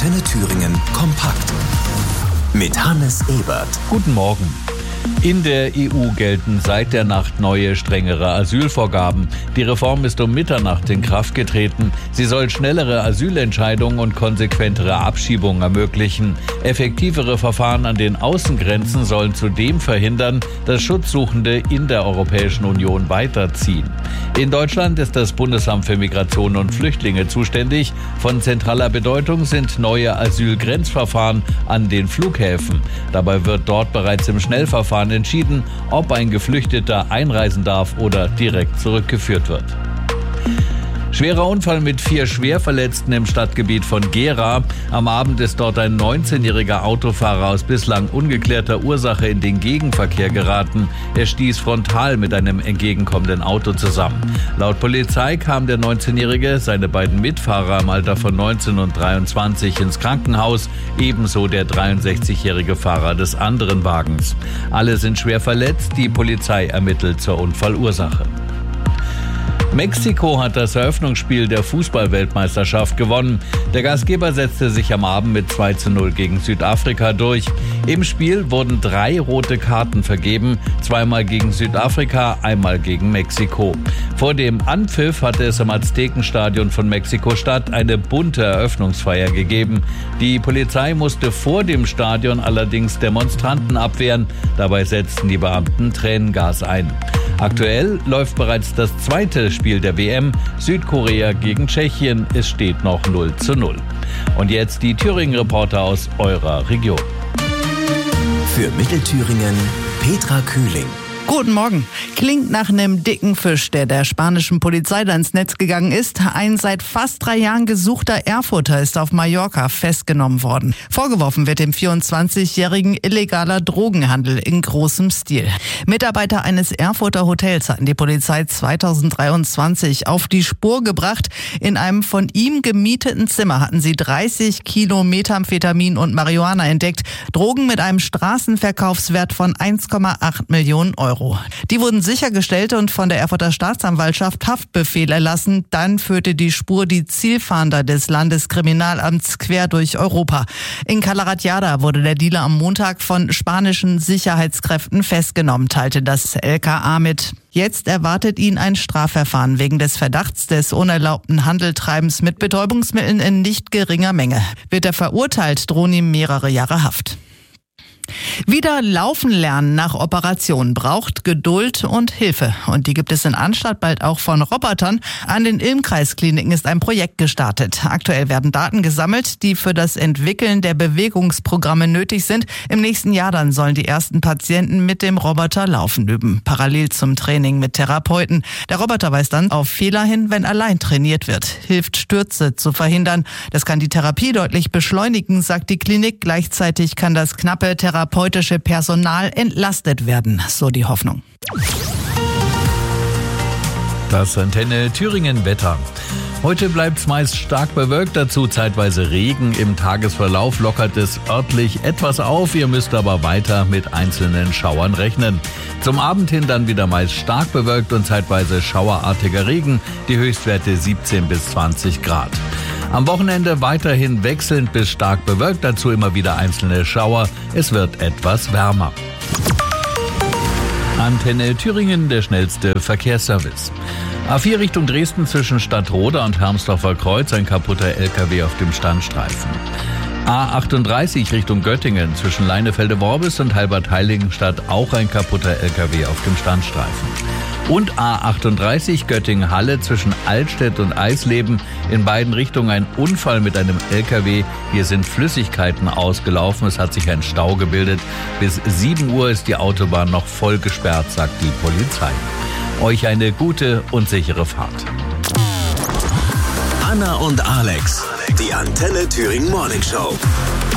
Antenne Thüringen kompakt. Mit Hannes Ebert. Guten Morgen. In der EU gelten seit der Nacht neue, strengere Asylvorgaben. Die Reform ist um Mitternacht in Kraft getreten. Sie soll schnellere Asylentscheidungen und konsequentere Abschiebungen ermöglichen. Effektivere Verfahren an den Außengrenzen sollen zudem verhindern, dass Schutzsuchende in der Europäischen Union weiterziehen. In Deutschland ist das Bundesamt für Migration und Flüchtlinge zuständig. Von zentraler Bedeutung sind neue Asylgrenzverfahren an den Flughäfen. Dabei wird dort bereits im Schnellverfahren entschieden, ob ein Geflüchteter einreisen darf oder direkt zurückgeführt wird. Schwerer Unfall mit 4 Schwerverletzten im Stadtgebiet von Gera. Am Abend ist dort ein 19-jähriger Autofahrer aus bislang ungeklärter Ursache in den Gegenverkehr geraten. Er stieß frontal mit einem entgegenkommenden Auto zusammen. Laut Polizei kam der 19-jährige, seine beiden Mitfahrer im Alter von 19 und 23 ins Krankenhaus, ebenso der 63-jährige Fahrer des anderen Wagens. Alle sind schwer verletzt, die Polizei ermittelt zur Unfallursache. Mexiko hat das Eröffnungsspiel der Fußball-Weltmeisterschaft gewonnen. Der Gastgeber setzte sich am Abend mit 2:0 gegen Südafrika durch. Im Spiel wurden 3 rote Karten vergeben, 2-mal gegen Südafrika, 1-mal gegen Mexiko. Vor dem Anpfiff hatte es im Aztekenstadion von Mexiko-Stadt eine bunte Eröffnungsfeier gegeben. Die Polizei musste vor dem Stadion allerdings Demonstranten abwehren. Dabei setzten die Beamten Tränengas ein. Aktuell läuft bereits das zweite Spiel der WM, Südkorea gegen Tschechien. Es steht noch 0:0. Und jetzt die Thüringen-Reporter aus eurer Region. Für Mittelthüringen Petra Kühling. Guten Morgen. Klingt nach einem dicken Fisch, der spanischen Polizei da ins Netz gegangen ist. Ein seit fast 3 Jahren gesuchter Erfurter ist auf Mallorca festgenommen worden. Vorgeworfen wird dem 24-jährigen illegaler Drogenhandel in großem Stil. Mitarbeiter eines Erfurter Hotels hatten die Polizei 2023 auf die Spur gebracht. In einem von ihm gemieteten Zimmer hatten sie 30 Kilo Methamphetamin und Marihuana entdeckt. Drogen mit einem Straßenverkaufswert von 1,8 Millionen Euro. Die wurden sichergestellt und von der Erfurter Staatsanwaltschaft Haftbefehl erlassen. Dann führte die Spur die Zielfahnder des Landeskriminalamts quer durch Europa. In Calaratiada wurde der Dealer am Montag von spanischen Sicherheitskräften festgenommen, teilte das LKA mit. Jetzt erwartet ihn ein Strafverfahren wegen des Verdachts des unerlaubten Handeltreibens mit Betäubungsmitteln in nicht geringer Menge. Wird er verurteilt, drohen ihm mehrere Jahre Haft. Wieder laufen lernen nach Operation braucht Geduld und Hilfe. Und die gibt es in Arnstadt bald auch von Robotern. An den Ilm-Kreiskliniken ist ein Projekt gestartet. Aktuell werden Daten gesammelt, die für das Entwickeln der Bewegungsprogramme nötig sind. Im nächsten Jahr dann sollen die ersten Patienten mit dem Roboter laufen üben. Parallel zum Training mit Therapeuten. Der Roboter weist dann auf Fehler hin, wenn allein trainiert wird. Hilft, Stürze zu verhindern. Das kann die Therapie deutlich beschleunigen, sagt die Klinik. Gleichzeitig kann das knappe therapeutische Personal entlastet werden, so die Hoffnung. Das Antenne Thüringen Wetter. Heute bleibt es meist stark bewölkt, dazu zeitweise Regen. Im Tagesverlauf lockert es örtlich etwas auf. Ihr müsst aber weiter mit einzelnen Schauern rechnen. Zum Abend hin dann wieder meist stark bewölkt und zeitweise schauerartiger Regen. Die Höchstwerte 17 bis 20 Grad. Am Wochenende weiterhin wechselnd bis stark bewölkt, dazu immer wieder einzelne Schauer. Es wird etwas wärmer. Antenne Thüringen, der schnellste Verkehrsservice. A4 Richtung Dresden zwischen Stadtroda und Hermsdorfer Kreuz, ein kaputter LKW auf dem Standstreifen. A38 Richtung Göttingen zwischen Leinefelde-Worbis und Halbert-Heiligenstadt, auch ein kaputter LKW auf dem Standstreifen. Und A38 Göttingen-Halle zwischen Altstedt und Eisleben, in beiden Richtungen ein Unfall mit einem LKW. Hier sind Flüssigkeiten ausgelaufen, es hat sich ein Stau gebildet. Bis 7 Uhr ist die Autobahn noch voll gesperrt, sagt die Polizei. Euch eine gute und sichere Fahrt. Anna und Alex, die Antenne Thüringen Morning Show.